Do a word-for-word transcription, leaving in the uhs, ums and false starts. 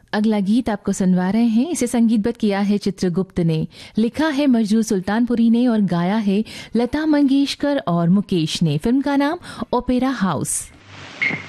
अगला गीत आपको सुनवा रहे हैं। इसे संगीतबद्ध किया है चित्रगुप्त ने, लिखा है मजरू सुल्तानपुरी ने और गाया है लता मंगेशकर और मुकेश ने। फिल्म का नाम ओपेरा हाउस।